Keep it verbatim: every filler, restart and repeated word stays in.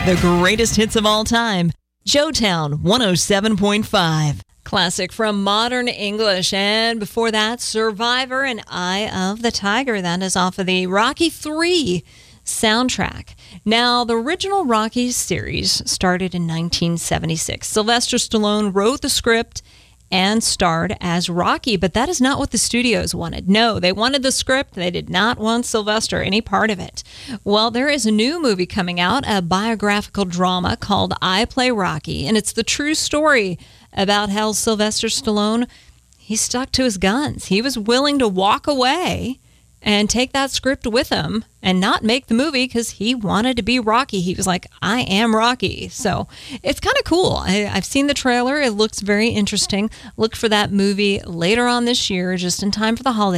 The greatest hits of all time. Joetown one oh seven point five. Classic from Modern English. And before that, Survivor and Eye of the Tiger. That is off of the Rocky three soundtrack. Now, the original Rocky series started in nineteen seventy-six. Sylvester Stallone wrote the script and starred as Rocky, but that is not what the studios wanted. No, they wanted the script. They did not want Sylvester any part of it. Well, there is a new movie coming out, a biographical drama called I Play Rocky, and it's the true story about how Sylvester Stallone, he stuck to his guns. He was willing to walk away and take that script with him and not make the movie because he wanted to be Rocky. He was like, I am Rocky. So it's kind of cool. I, I've seen the trailer. It looks very interesting. Look for that movie later on this year, just in time for the holidays.